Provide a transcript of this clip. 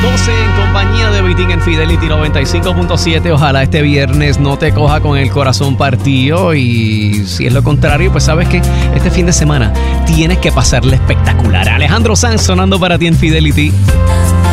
12 en compañía de Vitín en Fidelity 95.7. Ojalá este viernes no te coja con el corazón partido, y si es lo contrario, pues sabes que este fin de semana tienes que pasarle espectacular. Alejandro Sanz sonando para ti en Fidelity.